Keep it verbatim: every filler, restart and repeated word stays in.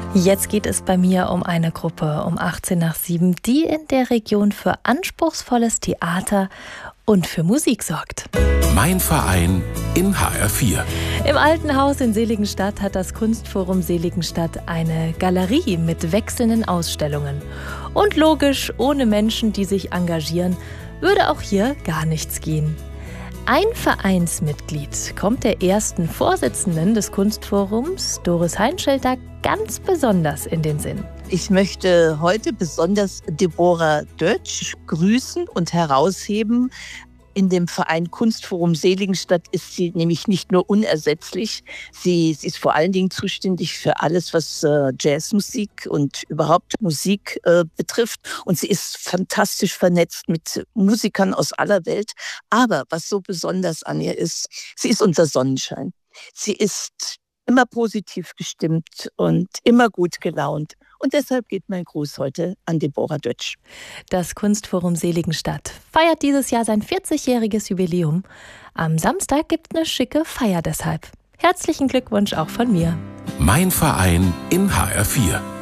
Jetzt geht es bei mir um eine Gruppe um achtzehn nach sieben, die in der Region für anspruchsvolles Theater und für Musik sorgt. Mein Verein in H R vier. Im Alten Haus in Seligenstadt hat das Kunstforum Seligenstadt eine Galerie mit wechselnden Ausstellungen. Und logisch, ohne Menschen, die sich engagieren, würde auch hier gar nichts gehen. Ein Vereinsmitglied kommt der ersten Vorsitzenden des Kunstforums, Doris Heinschelter, ganz besonders in den Sinn. Ich möchte heute besonders Deborah Dötsch grüßen und herausheben. In dem Verein Kunstforum Seligenstadt ist sie nämlich nicht nur unersetzlich, sie, sie ist vor allen Dingen zuständig für alles, was äh, Jazzmusik und überhaupt Musik äh, betrifft. Und sie ist fantastisch vernetzt mit Musikern aus aller Welt. Aber was so besonders an ihr ist, sie ist unser Sonnenschein. Sie ist immer positiv gestimmt und immer gut gelaunt. Und deshalb geht mein Gruß heute an Deborah Dötsch. Das Kunstforum Seligenstadt feiert dieses Jahr sein vierzigjähriges Jubiläum. Am Samstag gibt es eine schicke Feier deshalb. Herzlichen Glückwunsch auch von mir. Mein Verein in H R vier.